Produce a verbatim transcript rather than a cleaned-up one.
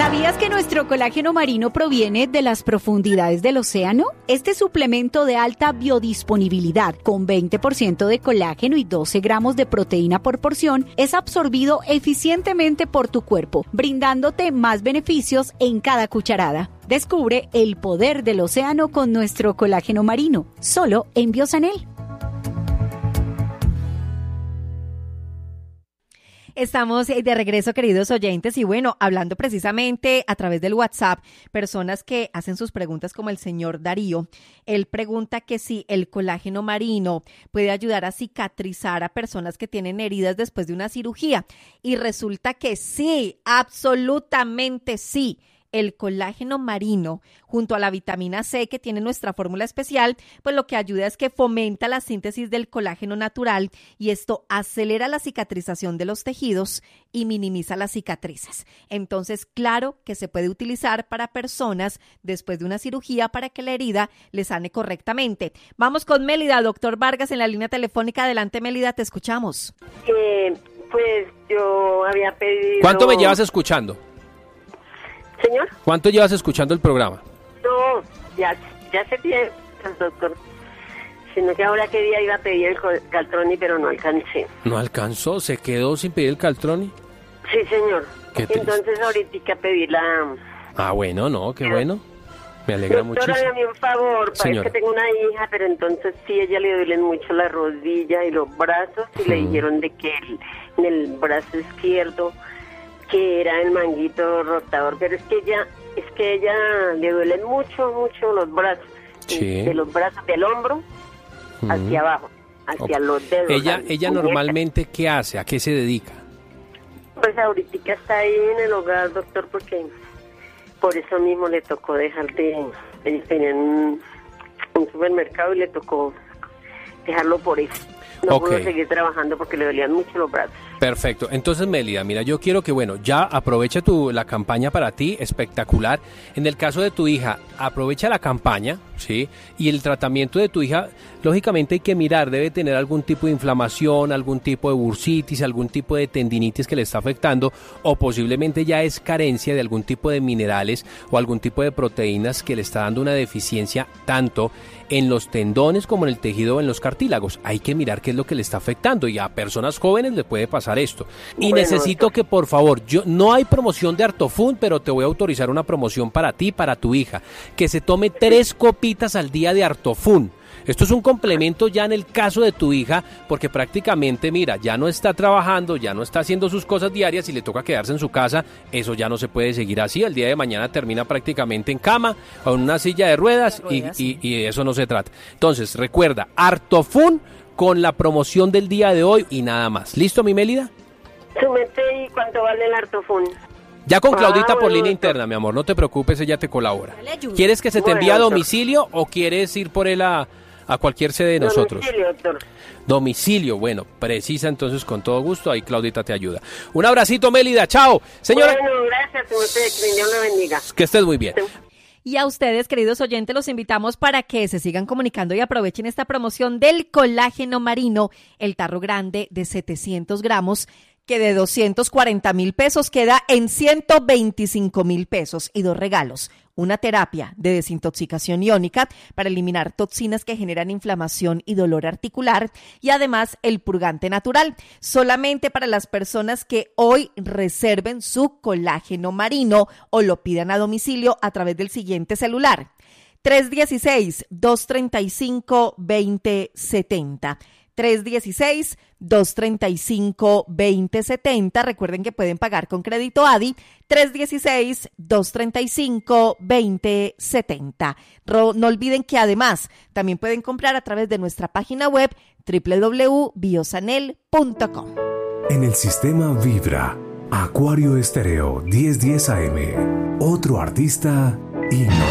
¿Sabías que nuestro colágeno marino proviene de las profundidades del océano? Este suplemento de alta biodisponibilidad, con veinte por ciento de colágeno y doce gramos de proteína por porción, es absorbido eficientemente por tu cuerpo, brindándote más beneficios en cada cucharada. Descubre el poder del océano con nuestro colágeno marino, solo en Biosanel. Estamos de regreso, queridos oyentes, y bueno, hablando precisamente a través del WhatsApp, personas que hacen sus preguntas como el señor Darío. Él pregunta que si el colágeno marino puede ayudar a cicatrizar a personas que tienen heridas después de una cirugía. Y resulta que sí, absolutamente sí. El colágeno marino, junto a la vitamina C que tiene nuestra fórmula especial, pues lo que ayuda es que fomenta la síntesis del colágeno natural y esto acelera la cicatrización de los tejidos y minimiza las cicatrices. Entonces, claro que se puede utilizar para personas después de una cirugía para que la herida le sane correctamente. Vamos con Mélida, doctor Vargas en la línea telefónica. Adelante, Mélida, te escuchamos. Eh, pues yo había pedido... ¿Cuánto me llevas escuchando? Señor. ¿Cuánto llevas escuchando el programa? No, ya, ya se tiene, doctor. Sino que ahora qué día iba a pedir el Caltroni, pero no alcancé. ¿No alcanzó? ¿Se quedó sin pedir el Caltroni? Sí, señor. Qué Entonces ahorita pedir la... Ah, bueno, no, qué bueno. Me alegra Doctora, muchísimo. hágame un favor, parece que tengo una hija, pero entonces sí, a ella le duelen mucho la rodilla y los brazos, y hmm. le dijeron de que el, en el brazo izquierdo, que era el manguito rotador, pero es que ella, es que ella le duelen mucho, mucho los brazos, sí. de los brazos del hombro mm. hacia abajo, hacia okay. los dedos. Ella, ella normalmente, ¿qué hace? ¿A qué se dedica? Pues ahorita está ahí en el hogar, doctor, porque por eso mismo le tocó dejar de, ellos tenían un, un supermercado y le tocó dejarlo por eso. No okay. pudo seguir trabajando porque le dolían mucho los brazos. Perfecto. Entonces, Mélida, mira, yo quiero que, bueno, ya aprovecha tu, la campaña para ti, espectacular. En el caso de tu hija, aprovecha la campaña, ¿sí? Y el tratamiento de tu hija, lógicamente hay que mirar, debe tener algún tipo de inflamación, algún tipo de bursitis, algún tipo de tendinitis que le está afectando, o posiblemente ya es carencia de algún tipo de minerales o algún tipo de proteínas que le está dando una deficiencia tanto en los tendones como en el tejido o en los cartílagos. Hay que mirar qué es lo que le está afectando, y a personas jóvenes le puede pasar esto. Y bueno, necesito que, por favor, yo no hay promoción de Artofun, pero te voy a autorizar una promoción para ti, para tu hija, que se tome tres copitas al día de Artofun. Esto es un complemento ya en el caso de tu hija, porque prácticamente, mira, ya no está trabajando, ya no está haciendo sus cosas diarias y le toca quedarse en su casa. Eso ya no se puede seguir así. El día de mañana termina prácticamente en cama o en una silla de ruedas, de ruedas y, y, y de eso no se trata. Entonces, recuerda, Artofun con la promoción del día de hoy y nada más. ¿Listo, mi Mélida? Súmete, ¿y cuánto vale el Artofun? Ya con Claudita ah, bueno, por línea doctor. interna, mi amor, no te preocupes, ella te colabora. ¿Quieres que se te bueno, envíe a domicilio doctor. o quieres ir por él a, a cualquier sede de nosotros? Domicilio, doctor. Domicilio, bueno, precisa entonces con todo gusto, ahí Claudita te ayuda. Un abracito, Mélida, chao. Señora. Bueno, gracias, que Dios le bendiga. Que estés muy bien. Y a ustedes, queridos oyentes, los invitamos para que se sigan comunicando y aprovechen esta promoción del colágeno marino, el tarro grande de setecientos gramos, que de doscientos cuarenta mil pesos queda en ciento veinticinco mil pesos y dos regalos. Una terapia de desintoxicación iónica para eliminar toxinas que generan inflamación y dolor articular y además el purgante natural. Solamente para las personas que hoy reserven su colágeno marino o lo pidan a domicilio a través del siguiente celular. tres uno seis, dos tres cinco, dos cero siete cero. tres uno seis, dos tres cinco, dos cero siete cero. Recuerden que pueden pagar con crédito A D I. tres uno seis, dos tres cinco, dos cero siete cero. No olviden que además también pueden comprar a través de nuestra página web doble u doble u doble u punto biosanel punto com. En el sistema Vibra, Acuario Estéreo diez diez A M. Otro artista y no.